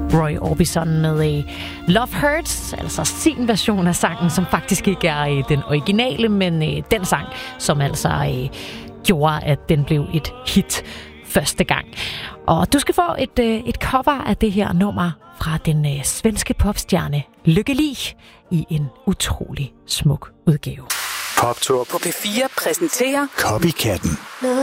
Roy Orbison med Love Hurts, altså sin version af sangen, som faktisk ikke er den originale, men den sang, som altså gjorde, at den blev et hit første gang. Og du skal få et cover af det her nummer fra den svenske popstjerne Lykke Li i en utrolig smuk udgave. Poptur på P4 præsenterer Copycatten.